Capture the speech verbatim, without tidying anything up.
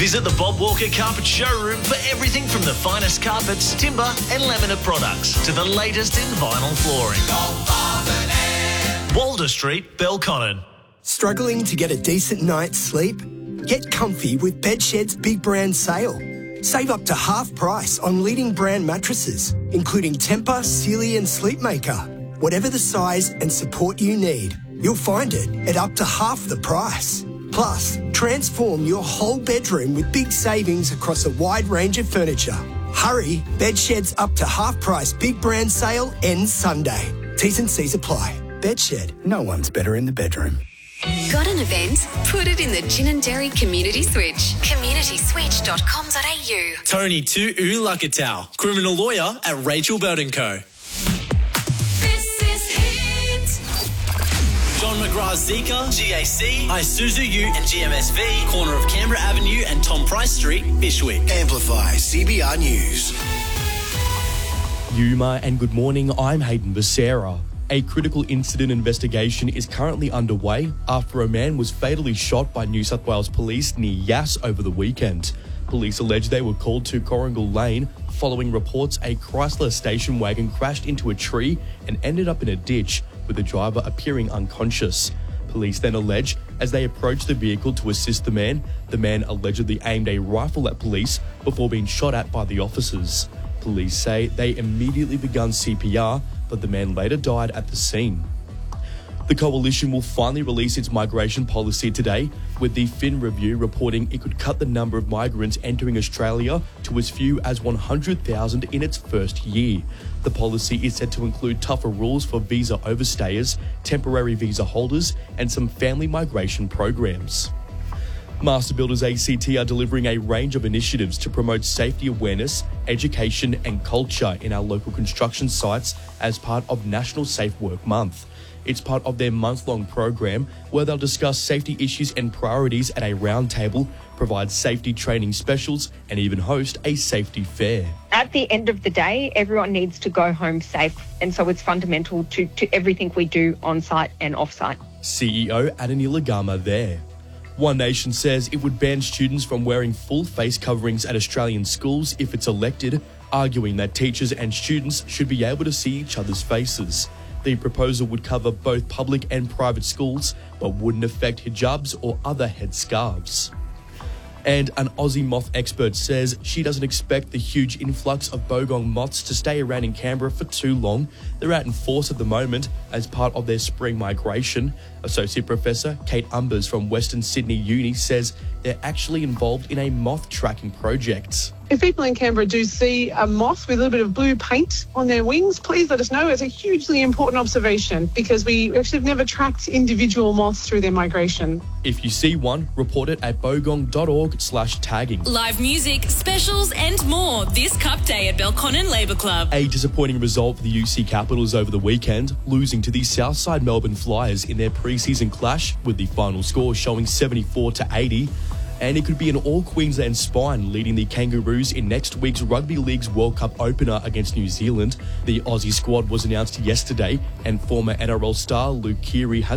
Visit the Bob Walker Carpet Showroom for everything from the finest carpets, timber and laminate products to the latest in vinyl flooring. Walder Street, Belconnen. Struggling to get a decent night's sleep? Get comfy with Bedshed's Big Brand Sale. Save up to half price on leading brand mattresses, including Tempur, Sealy and Sleepmaker. Whatever the size and support you need, you'll find it at up to half the price. Plus, transform your whole bedroom with big savings across a wide range of furniture. Hurry, Bedshed's up to half price Big Brand Sale ends Sunday. T's and C's apply. Bedshed, no one's better in the bedroom. Got an event? Put it in the Ginninderry Community Switch. community switch dot com dot a u. Tony Tu Ulakatau, criminal lawyer at Rachel Bird and Co. This is Hit. John McGrath Zika, G A C, Isuzu U and G M S V, corner of Canberra Avenue and Tom Price Street, Bishwick. Amplify C B R News. Yuma and good morning, I'm Hayden Becerra. A critical incident investigation is currently underway after a man was fatally shot by New South Wales Police near Yass over the weekend. Police allege they were called to Coringal Lane following reports a Chrysler station wagon crashed into a tree and ended up in a ditch, with the driver appearing unconscious. Police then allege as they approached the vehicle to assist the man, the man allegedly aimed a rifle at police before being shot at by the officers. Police say they immediately begun C P R, but the man later died at the scene. The Coalition will finally release its migration policy today, with the Fin Review reporting it could cut the number of migrants entering Australia to as few as one hundred thousand in its first year. The policy is set to include tougher rules for visa overstayers, temporary visa holders, and some family migration programs. Master Builders A C T are delivering a range of initiatives to promote safety awareness, education and culture in our local construction sites as part of National Safe Work Month. It's part of their month-long program where they'll discuss safety issues and priorities at a roundtable, provide safety training specials and even host a safety fair. At the end of the day, everyone needs to go home safe, and so it's fundamental to, to everything we do on-site and off-site. C E O Adani Lagama there. One Nation says it would ban students from wearing full face coverings at Australian schools if it's elected, arguing that teachers and students should be able to see each other's faces. The proposal would cover both public and private schools, but wouldn't affect hijabs or other headscarves. And an Aussie moth expert says she doesn't expect the huge influx of bogong moths to stay around in Canberra for too long. They're out in force at the moment as part of their spring migration. Associate Professor Kate Umbers from Western Sydney Uni says they're actually involved in a moth tracking project. If people in Canberra do see a moth with a little bit of blue paint on their wings, please let us know. It's a hugely important observation because we actually have never tracked individual moths through their migration. If you see one, report it at bogong.org slash tagging. Live music, specials and more this Cup Day at Belconnen Labour Club. A disappointing result for the U C Capitals over the weekend, losing to the Southside Melbourne Flyers in their pre-season clash, with the final score showing seventy-four to eighty. And it could be an all-Queensland spine leading the Kangaroos in next week's Rugby League's World Cup opener against New Zealand. The Aussie squad was announced yesterday, and former N R L star Luke Keary has